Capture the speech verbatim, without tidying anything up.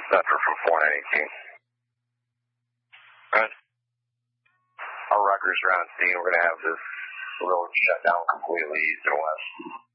Center from four nine eighteen. Good. Our Rutgers are on scene. We're going to have this road shut down completely east and west.